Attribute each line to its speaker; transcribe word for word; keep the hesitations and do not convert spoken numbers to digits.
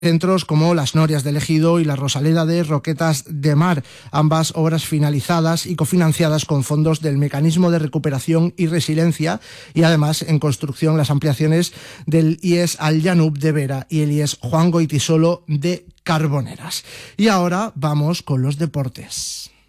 Speaker 1: Centros como las Norias del Ejido y la Rosaleda de Roquetas de Mar, ambas obras finalizadas y cofinanciadas con fondos del Mecanismo de Recuperación y Resiliencia, y además en construcción las ampliaciones del I E S Al Llanub de Vera y el I E S Juan Goytisolo de Carboneras. Y ahora vamos con los deportes.